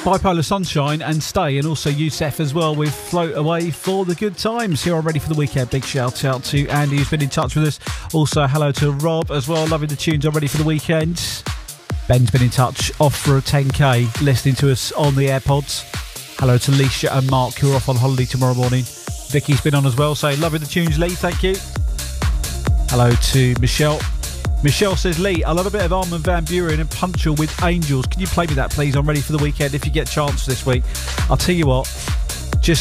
Bipolar Sunshine and Stay, and also Youssef as well with Float Away for the Good Times. Here on Ready for the Weekend. Big shout out to Andy who's been in touch with us. Also hello to Rob as well, loving the tunes on Ready for the Weekend. Ben's been in touch, off for a 10k, listening to us on the AirPods. Hello to Leisha and Mark who are off on holiday tomorrow morning. Vicky's been on as well, so loving the tunes, Lee, thank you. Hello to Michelle. Michelle says, Lee, I love a bit of Armin van Buuren and Punchel with Angels. Can you play me that, please? I'm Ready for the Weekend if you get a chance this week. I'll tell you what,